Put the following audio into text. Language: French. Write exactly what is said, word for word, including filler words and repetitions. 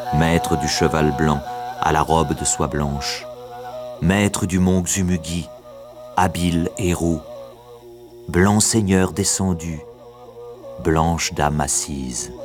maître du cheval blanc à la robe de soie blanche, maître du mont Xumugi, habile héros, blanc seigneur descendu, blanche dame assise.